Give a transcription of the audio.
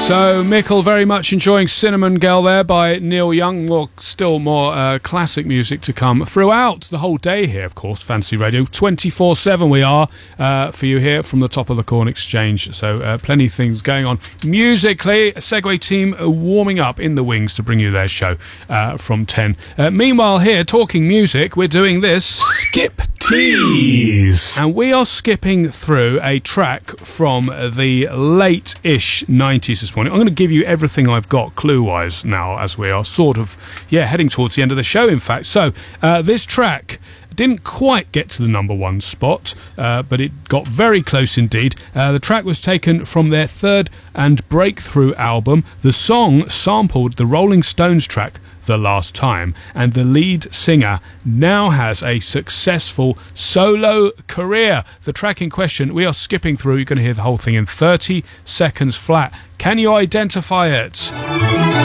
So, Mickle very much enjoying Cinnamon Girl there by Neil Young. Well, still more classic music to come throughout the whole day here, of course. Fantasy Radio 24/7 we are for you here from the top of the Corn Exchange. So plenty of things going on musically. Segway team warming up in the wings to bring you their show from 10. Meanwhile here, talking music, we're doing this Skip Tease. And we are skipping through a track from the late-ish 90s this morning. I'm going to give you everything I've got clue-wise now, as we are sort of, heading towards the end of the show, in fact. So, this track didn't quite get to the number one spot, but it got very close indeed. The track was taken from their third and breakthrough album. The song sampled the Rolling Stones track The Last Time, and the lead singer now has a successful solo career. The track in question, we are skipping through. You're going to hear the whole thing in 30 seconds flat. Can you identify it?